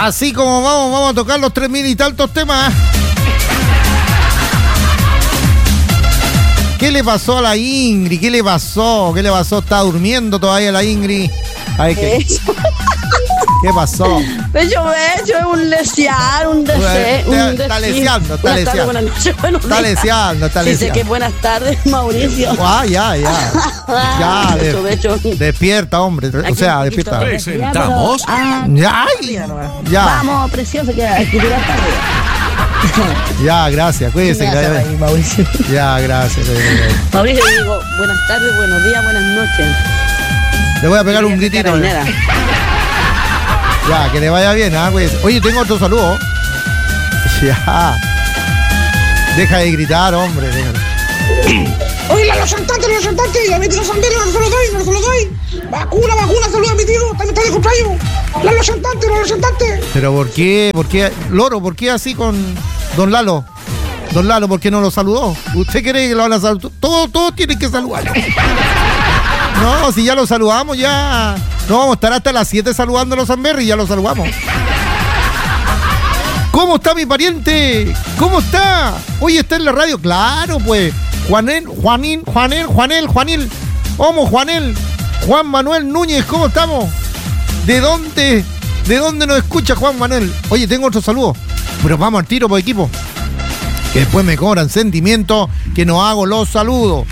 así como vamos a tocar los 3.000 y tantos temas. ¿Qué le pasó a la Ingrid? ¿Qué le pasó? ¿Está durmiendo todavía la Ingrid? Ay, ¿qué pasó? De hecho, es un lesear, Está leseando. Está leseando. Dice que buenas tardes, Mauricio. Ya. De hecho. Despierta, hombre. O sea, despierta. ¿Presentamos? Ya. Vamos, precioso, que hay que tirar tarde. Ya, gracias. Cuídese. Mauricio. Ya, gracias. Mauricio, digo, buenas tardes, buenos días, buenas noches. Le voy a pegar un gritito. Ya, que le vaya bien, ¿ah? Oye, tengo otro saludo. Ya. Deja de gritar, hombre. Oye, los saltantes, ya me tiró Sandero, no se lo doy. Vacuna, saluda a mi tío, también está de cumpleaños. Los saltantes. Pero ¿por qué? Loro, ¿por qué así con don Lalo? Don Lalo, ¿por qué no lo saludó? ¿Usted cree que lo van a saludar? Todos tienen que saludarlo. No, si ya lo saludamos, ya. No, vamos a estar hasta las 7 saludando a los Sanberry, ya lo saludamos. ¿Cómo está mi pariente? ¿Cómo está? Hoy está en la radio, claro, pues. Juanil. Vamos, Juanel. Juan Manuel Núñez, ¿cómo estamos? ¿De dónde nos escucha Juan Manuel? Oye, tengo otro saludo. Pero vamos al tiro por equipo. Que después me cobran sentimiento que no hago los saludos.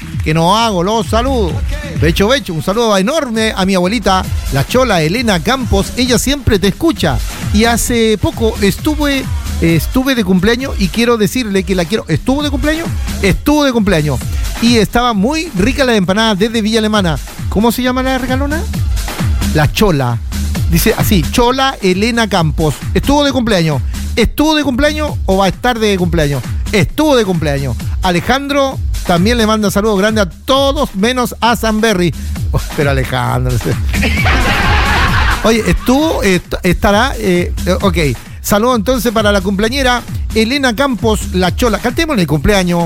Becho, un saludo enorme a mi abuelita, la chola Elena Campos. Ella siempre te escucha. Y hace poco estuve de cumpleaños y quiero decirle que la quiero. ¿Estuvo de cumpleaños? Estuvo de cumpleaños. Y estaba muy rica la empanada desde Villa Alemana. ¿Cómo se llama la regalona? La chola. Dice así, chola Elena Campos. ¿Estuvo de cumpleaños? ¿Estuvo de cumpleaños o va a estar de cumpleaños? Estuvo de cumpleaños. Alejandro también le manda saludos grandes a todos menos a Sanberry. Pero Alejandro. Oye, estará. Ok. Saludos entonces para la cumpleañera Elena Campos, la chola. Cantemos el cumpleaños.